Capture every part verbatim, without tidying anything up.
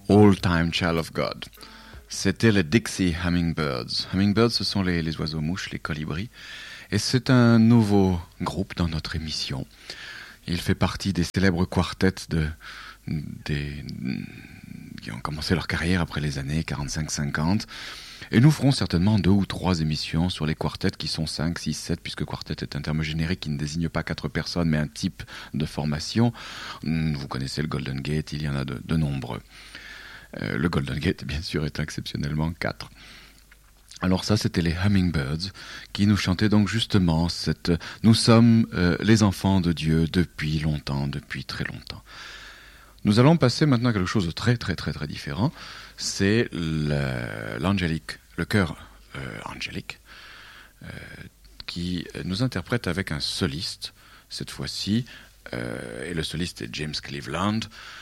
All Time Child of God. C'était les Dixie Hummingbirds. Hummingbirds, ce sont les, les oiseaux-mouches, les colibris. Et c'est un nouveau groupe dans notre émission. Il fait partie des célèbres quartets de, des, qui ont commencé leur carrière après les années quarante-cinq cinquante. Et nous ferons certainement deux ou trois émissions sur les quartets qui sont cinq, six, sept, puisque quartet est un terme générique qui ne désigne pas quatre personnes, mais un type de formation. Vous connaissez le Golden Gate, il y en a de, de nombreux. Euh, le Golden Gate, bien sûr, est exceptionnellement quatre. Alors ça, c'était les Hummingbirds qui nous chantaient donc justement cette « Nous sommes euh, les enfants de Dieu depuis longtemps, depuis très longtemps ». Nous allons passer maintenant à quelque chose de très très très très différent. C'est le, l'angélique, le chœur euh, angélique euh, qui nous interprète avec un soliste cette fois-ci. Euh, et le soliste est James Cleveland.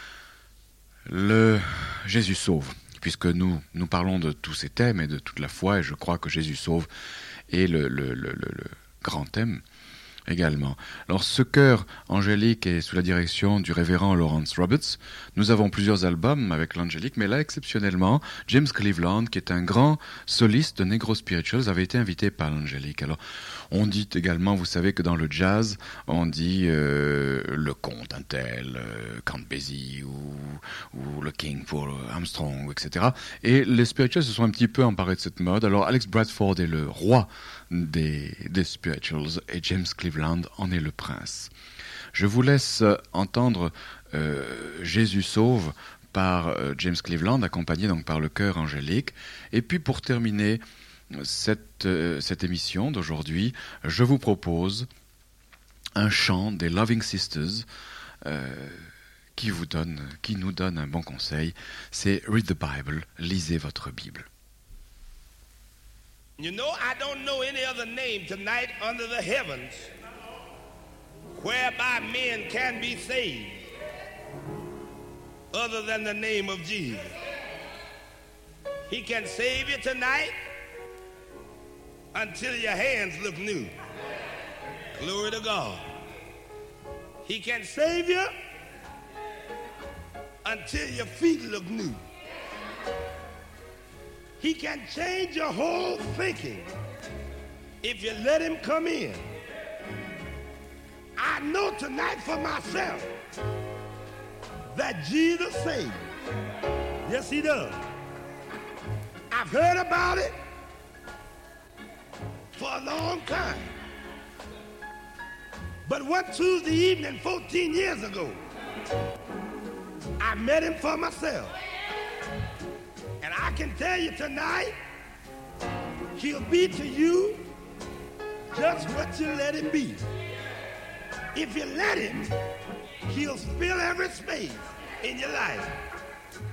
Le Jésus sauve, puisque nous, nous parlons de tous ces thèmes et de toute la foi, et je crois que Jésus sauve est le, le, le, le, le grand thème également. Alors ce chœur angélique est sous la direction du révérend Lawrence Roberts. Nous avons plusieurs albums avec l'angélique, mais là exceptionnellement, James Cleveland, qui est un grand soliste de Negro Spirituals, avait été invité par l'angélique. Alors on dit également, vous savez que dans le jazz, on dit euh, le comte un tel, euh, Count Basie ou, ou le King pour Armstrong, et cetera. Et les spirituals se sont un petit peu emparés de cette mode. Alors Alex Bradford est le roi des, des spirituals et James Cleveland en est le prince. Je vous laisse entendre euh, Jésus sauve par euh, James Cleveland, accompagné donc par le chœur angélique. Et puis pour terminer cette, euh, cette émission d'aujourd'hui, je vous propose un chant des Loving Sisters euh, qui vous donne, qui nous donne un bon conseil. C'est Read the Bible, lisez votre Bible. You know, I don't know any other name tonight under the heavens whereby men can be saved other than the name of Jesus. He can save you tonight until your hands look new. Glory to God. He can save you until your feet look new. He can change your whole thinking if you let him come in. I know tonight for myself that Jesus saves. Yes, he does. I've heard about it for a long time. But one Tuesday evening fourteen years ago, I met him for myself. And I can tell you tonight, he'll be to you just what you let him be. If you let him, he'll fill every space in your life.